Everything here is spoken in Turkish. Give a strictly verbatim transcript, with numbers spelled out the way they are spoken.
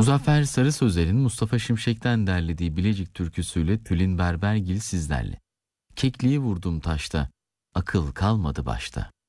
Muzaffer Sarı Sözler'in Mustafa Şimşek'ten derlediği Bilecik türküsüyle Tülin Berbergil sizlerle. Kekliği vurdum taşta, akıl kalmadı başta.